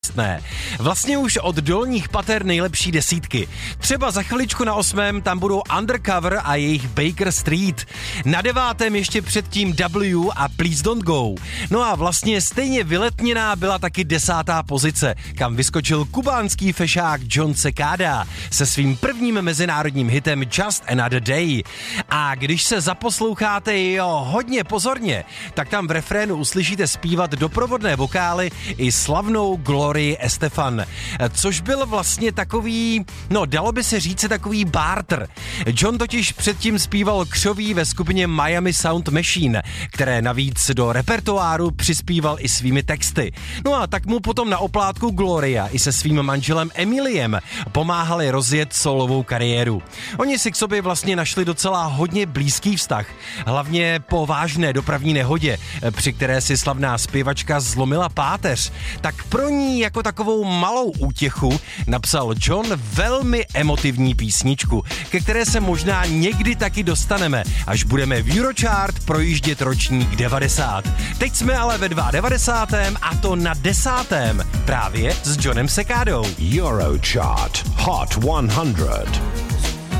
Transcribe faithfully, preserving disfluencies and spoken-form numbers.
Vlastně už od dolních pater nejlepší desítky. Třeba za chviličku na osmém tam budou Undercover a jejich Baker Street. Na devátém ještě předtím W a Please Don't Go. No a vlastně stejně vyletněná byla taky desátá pozice, kam vyskočil kubánský fešák John Cicada se svým prvním mezinárodním hitem Just Another Day. A když se zaposloucháte jo hodně pozorně, tak tam v refrénu uslyšíte zpívat doprovodné vokály i slavnou Glory Estefan, což byl vlastně takový, no dalo by se říct takový barter. John totiž předtím zpíval křoví ve skupině Miami Sound Machine, které navíc do repertoáru přispíval i svými texty. No a tak mu potom na oplátku Gloria i se svým manželem Emiliem pomáhali rozjet solovou kariéru. Oni si k sobě vlastně našli docela hodně blízký vztah, hlavně po vážné dopravní nehodě, při které si slavná zpěvačka zlomila páteř, tak pro ní jako takovou malou útěchu napsal John velmi emotivní písničku, ke které se možná někdy taky dostaneme, až budeme v Eurochart projíždět ročník devadesát. Teď jsme ale ve devadesátém a to na desátém právě s Johnem Cicadou. Eurochart Hot one hundred.